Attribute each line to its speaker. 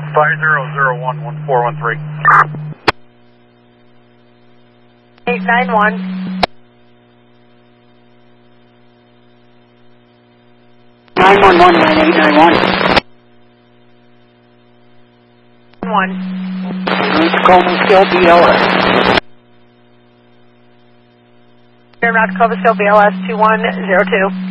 Speaker 1: 50011413.
Speaker 2: 891.
Speaker 3: 911-9891.
Speaker 2: 1.
Speaker 3: Tacoma still BLS.
Speaker 2: North Dakota still BLS 2102.